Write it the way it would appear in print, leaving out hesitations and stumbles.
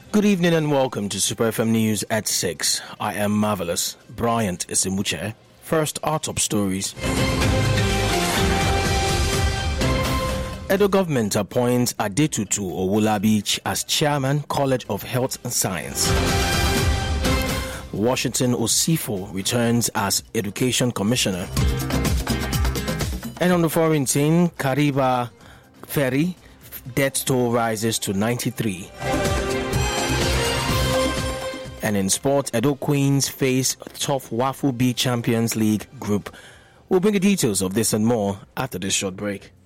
Good evening and welcome to Super FM News at 6. I am Marvelous. Bryant Isimuche. First, our top stories. Edo government appoints Adetutu Owolabi as Chairman, College of Health and Science. Washington Osifo returns as Education Commissioner. And on the foreign scene, Kariba Ferry death toll rises to 93. And in sport, Edo Queens face tough Wafu B Champions League group. We'll bring you details of this and more after this short break.